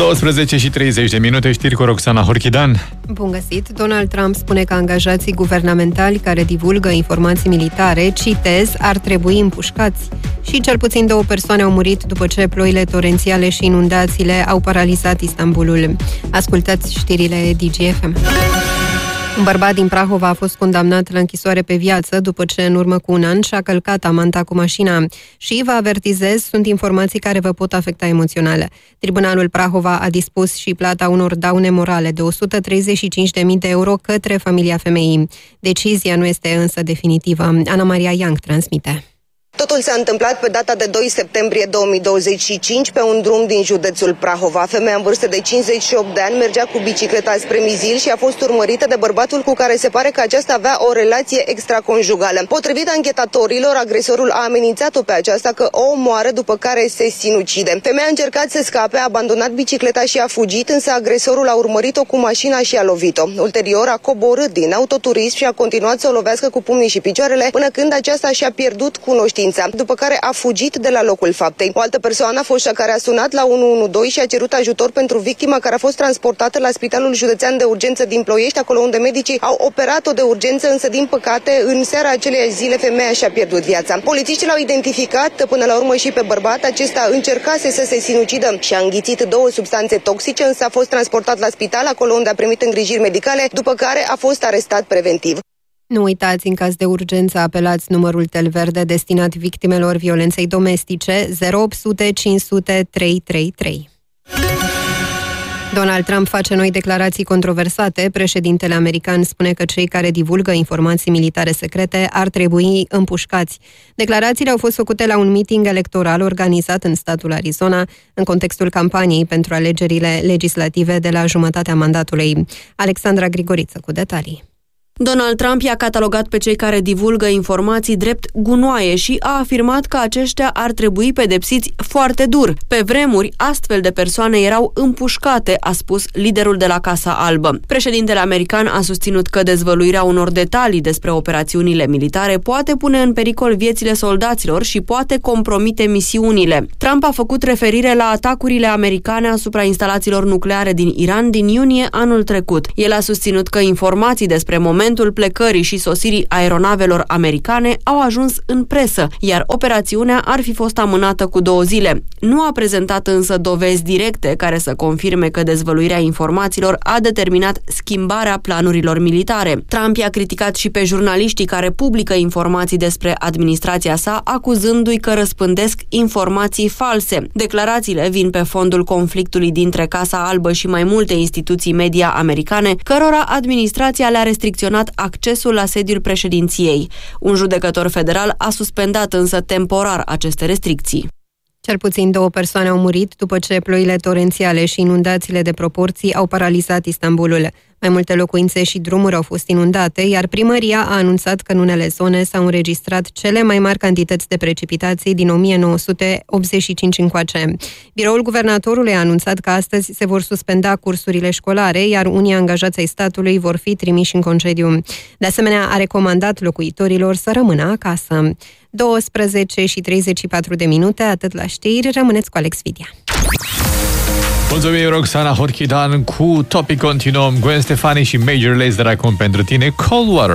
12:30, știri cu Roxana Horchidan. Bun găsit! Donald Trump spune că angajații guvernamentali care divulgă informații militare, citez, ar trebui împușcați. Și cel puțin 2 persoane au murit după ce ploile torențiale și inundațiile au paralizat Istanbulul. Ascultați știrile DGFM. Un bărbat din Prahova a fost condamnat la închisoare pe viață după ce în urmă cu un an și-a călcat amanta cu mașina. Și, vă avertizez, sunt informații care vă pot afecta emoțional. Tribunalul Prahova a dispus și plata unor daune morale de 135.000 de euro către familia femeii. Decizia nu este însă definitivă. Ana Maria Young transmite. Totul s-a întâmplat pe data de 2 septembrie 2025 pe un drum din județul Prahova. Femeia în vârstă de 58 de ani mergea cu bicicleta spre Mizil și a fost urmărită de bărbatul cu care se pare că aceasta avea o relație extraconjugală. Potrivit anchetatorilor, agresorul a amenințat-o pe aceasta că o omoară, după care se sinucide. Femeia a încercat să scape, a abandonat bicicleta și a fugit, însă agresorul a urmărit-o cu mașina și a lovit-o. Ulterior a coborât din autoturism și a continuat să o lovească cu pumnii și picioarele până când aceasta și-a pierdut cunoștința, după care a fugit de la locul faptei. O altă persoană a fost cea care a sunat la 112 și a cerut ajutor pentru victima, care a fost transportată la Spitalul Județean de Urgență din Ploiești, acolo unde medicii au operat-o de urgență, însă din păcate în seara aceleiași zile femeia și-a pierdut viața. Polițiștii l-au identificat până la urmă și pe bărbat. Acesta încercase să se sinucidă și a înghițit 2 substanțe toxice, însă a fost transportat la spital, acolo unde a primit îngrijiri medicale, după care a fost arestat preventiv. Nu uitați, în caz de urgență, apelați numărul tel verde destinat victimelor violenței domestice 0800 500 333. Donald Trump face noi declarații controversate. Președintele american spune că cei care divulgă informații militare secrete ar trebui împușcați. Declarațiile au fost făcute la un meeting electoral organizat în statul Arizona, în contextul campaniei pentru alegerile legislative de la jumătatea mandatului. Alexandra Grigoriță cu detalii. Donald Trump i-a catalogat pe cei care divulgă informații drept gunoaie și a afirmat că aceștia ar trebui pedepsiți foarte dur. Pe vremuri, astfel de persoane erau împușcate, a spus liderul de la Casa Albă. Președintele american a susținut că dezvăluirea unor detalii despre operațiunile militare poate pune în pericol viețile soldaților și poate compromite misiunile. Trump a făcut referire la atacurile americane asupra instalațiilor nucleare din Iran din iunie anul trecut. El a susținut că informații despre momentul plecării și sosirii aeronavelor americane au ajuns în presă, iar operațiunea ar fi fost amânată cu 2 zile. Nu a prezentat însă dovezi directe care să confirme că dezvăluirea informațiilor a determinat schimbarea planurilor militare. Trump i-a criticat și pe jurnaliștii care publică informații despre administrația sa, acuzându-i că răspândesc informații false. Declarațiile vin pe fondul conflictului dintre Casa Albă și mai multe instituții media americane, cărora administrația le-a restricționat accesul la sediul președinției. Un judecător federal a suspendat însă temporar aceste restricții. Cel puțin 2 persoane au murit după ce ploile torențiale și inundațiile de proporții au paralizat Istanbulul. Mai multe locuințe și drumuri au fost inundate, iar primăria a anunțat că în unele zone s-au înregistrat cele mai mari cantități de precipitații din 1985 încoace. Biroul guvernatorului a anunțat că astăzi se vor suspenda cursurile școlare, iar unii angajați ai statului vor fi trimiși în concediu. De asemenea, a recomandat locuitorilor să rămână acasă. 12:34, atât la știri, rămâneți cu Alex Vidia. Mulțumim, Roxana Horchidan. Cu Topic continuăm. Gwen Stefani și Major Lazer acum pentru tine, Cold Water.